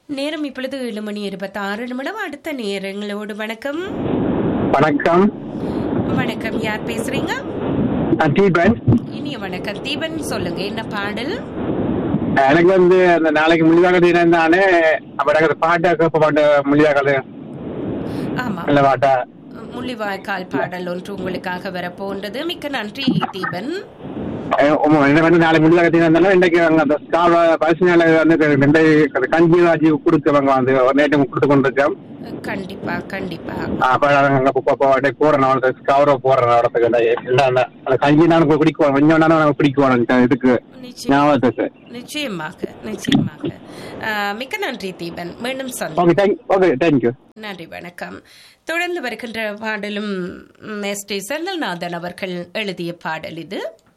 நேரம் இப்பொழுது 7:26. அடுத்த நேரங்களோடு வணக்கம். வணக்கம். வணக்கம், யார் பேசுறீங்க? தீபன். இனிய வணக்கம் தீபன், சொல்லுங்க என்ன பாடல்? எனக்கு அந்த நாளைக்கு முள்ளிவாக தினம் தானே, அப்ப பாட்டு முள்ளிவாக. ஆமா, நல்ல பாட்டா முள்ளிவாய்க்கால் பாடல் ஒன்று உங்களுக்காக வரப்போன்றது. மிக்க நன்றி தீபன். நாளைக்கு முள்ளிவாக தினம் தானே, இன்றைக்கு அந்த பரிசுனால கஞ்சி ராஜி கொடுக்கவங்க நேற்று கொடுத்து கொண்டிருக்கோம். கண்டிப்பா கண்டிப்பா. அப்ப போறேன் கவரோ போறேன் இடத்துக்கு கஞ்சி நானும் பிடிக்குவோம், கொஞ்சம் நானும் பிடிக்குவோம் இதுக்கு ஞாபகத்துக்கு. நிச்சயமாக நிச்சயமாக. மிக்க நன்றி தீபன், மீண்டும் தேங்க்யூ. நன்றி, வணக்கம். தொடர்ந்து வருகின்ற பாடலும் எஸ் டி செல்லநாதன் அவர்கள் எழுதிய பாடல் இது.